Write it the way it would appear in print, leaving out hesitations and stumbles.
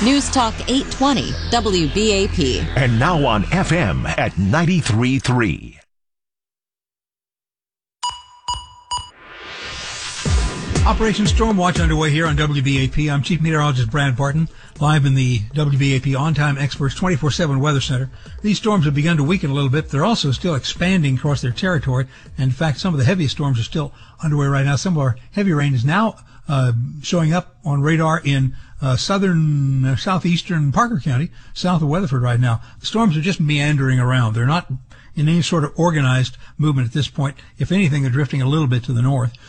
News Talk 820 WBAP. And now on FM at 93.3. Operation Stormwatch underway here on WBAP. I'm Chief Meteorologist Brad Barton, live in the WBAP On-Time Experts 24/7 Weather Center. These storms have begun to weaken a little bit. They're also still expanding across their territory. And in fact, some of the heaviest storms are still underway right now. Some of our heavy rain is now showing up on radar in southeastern Parker County, south of Weatherford right now. The storms are just meandering around. They're not in any sort of organized movement at this point. If anything, they're drifting a little bit to the north.